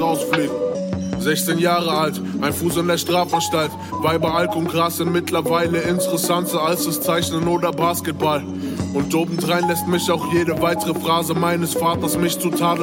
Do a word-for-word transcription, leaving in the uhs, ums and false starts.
rausfliegt. sechzehn Jahre alt, ein Fuß in der Strafanstalt. Weiber, Alk und Gras sind mittlerweile interessanter als das Zeichnen oder Basketball. Und obendrein lässt mich auch jede weitere Phrase meines Vaters mich zu Tadel